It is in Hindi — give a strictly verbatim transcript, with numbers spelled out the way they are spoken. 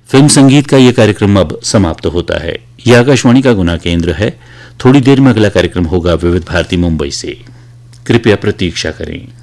फिल्म संगीत का ये कार्यक्रम अब समाप्त होता है। यह आकाशवाणी का गुना केंद्र है। थोड़ी देर में अगला कार्यक्रम होगा विविध भारती मुंबई से। कृपया प्रतीक्षा करें।